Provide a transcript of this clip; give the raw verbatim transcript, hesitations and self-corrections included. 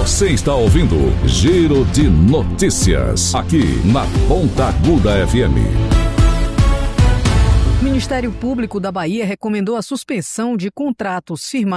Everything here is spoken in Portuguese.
Você está ouvindo Giro de Notícias, aqui na Ponta Aguda F M. O Ministério Público da Bahia recomendou a suspensão de contratos firmados